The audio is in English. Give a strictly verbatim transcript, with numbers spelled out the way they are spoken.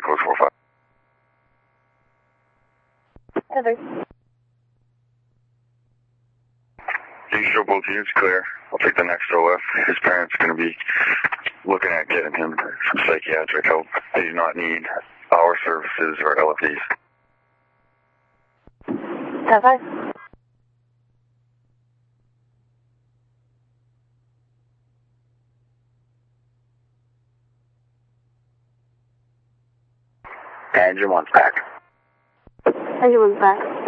code four five. Heather. You can show both units clear. I'll take the next O F. His parents are going to be looking at getting him some psychiatric help. They do not need our services or L F Ds. Have I? And your one's back. Everyone's back.